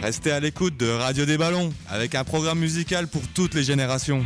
Restez à l'écoute de Radio des Ballons, avec un programme musical pour toutes les générations.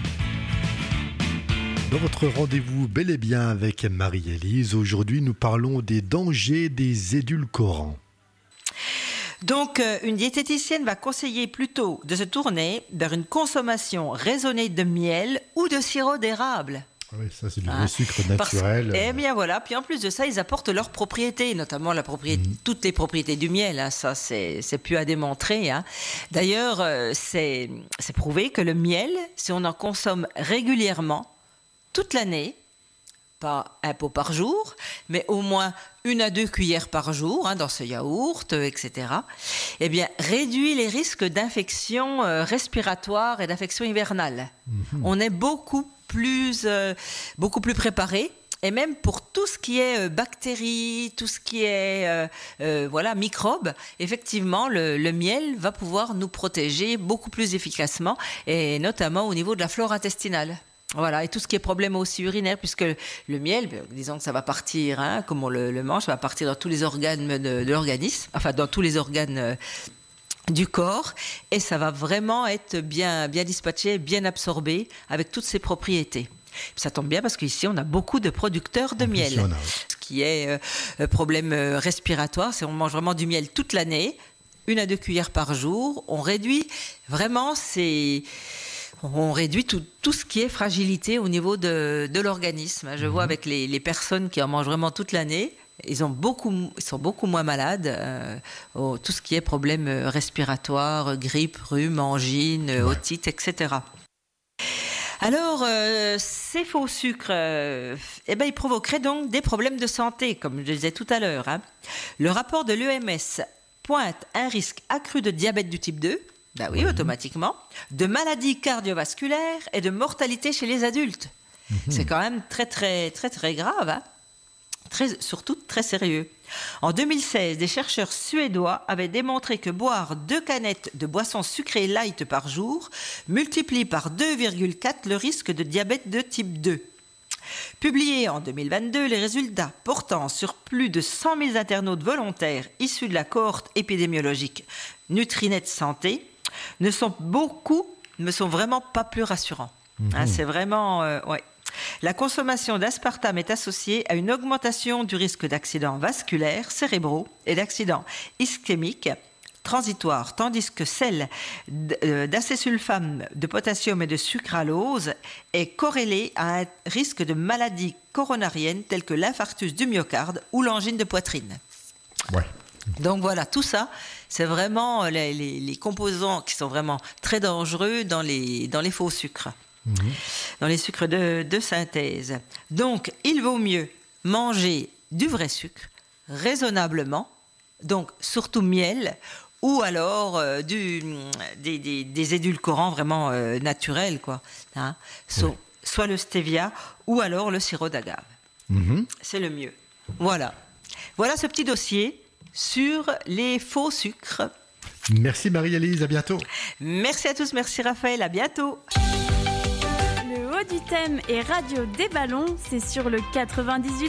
Notre rendez-vous bel et bien avec Marie-Élise. Aujourd'hui, nous parlons des dangers des édulcorants. Donc, une diététicienne va conseiller plutôt de se tourner vers une consommation raisonnée de miel ou de sirop d'érable. Oui, ça c'est du vrai sucre naturel. Eh bien voilà, puis en plus de ça, ils apportent leurs propriétés, notamment toutes les propriétés du miel, ça c'est plus à démontrer. D'ailleurs, c'est prouvé que le miel, si on en consomme régulièrement, toute l'année, pas un pot par jour, mais au moins 1 à 2 cuillères par jour dans ce yaourt, etc., eh bien, réduit les risques d'infections respiratoires et d'infections hivernales. On est beaucoup plus préparé. Et même pour tout ce qui est bactéries, tout ce qui est microbes, effectivement, le miel va pouvoir nous protéger beaucoup plus efficacement, et notamment au niveau de la flore intestinale. Voilà, et tout ce qui est problème aussi urinaire, puisque le miel, disons que ça va partir, comme on le mange, ça va partir dans tous les organes de l'organisme, enfin dans tous les organes du corps, et ça va vraiment être bien dispatché, bien absorbé, avec toutes ses propriétés. Ça tombe bien parce qu'ici on a beaucoup de producteurs de miel. Ce qui est problème respiratoire, c'est on mange vraiment du miel toute l'année, 1 à 2 cuillères par jour. On réduit vraiment tout ce qui est fragilité au niveau de l'organisme. Je vois avec les personnes qui en mangent vraiment toute l'année, ils sont beaucoup moins malades. Tout ce qui est problème respiratoire, grippe, rhume, angine, otite, etc. Alors, ces faux sucres, ils provoqueraient donc des problèmes de santé, comme je disais tout à l'heure. Le rapport de l'OMS pointe un risque accru de diabète du type 2, automatiquement, de maladies cardiovasculaires et de mortalité chez les adultes. C'est quand même très, très, très, très grave, surtout très sérieux. En 2016, des chercheurs suédois avaient démontré que boire 2 canettes de boissons sucrées light par jour multiplie par 2,4 le risque de diabète de type 2. Publiés en 2022, les résultats portant sur plus de 100 000 internautes volontaires issus de la cohorte épidémiologique Nutrinet Santé ne sont vraiment pas plus rassurants. C'est vraiment... La consommation d'aspartame est associée à une augmentation du risque d'accidents vasculaires, cérébraux et d'accidents ischémiques transitoires, tandis que celle d'acésulfame de potassium et de sucralose est corrélée à un risque de maladies coronariennes telles que l'infarctus du myocarde ou l'angine de poitrine. Donc voilà, tout ça, c'est vraiment les composants qui sont vraiment très dangereux dans les faux sucres. Dans les sucres de synthèse. Donc, il vaut mieux manger du vrai sucre, raisonnablement, donc surtout miel, ou alors des édulcorants vraiment naturels, soit le stevia, ou alors le sirop d'agave. C'est le mieux. Voilà ce petit dossier sur les faux sucres. Merci Marie-Élise, à bientôt. Merci à tous, merci Raphaël, à bientôt. Le haut du thème et Radio des Ballons, c'est sur le 98.2.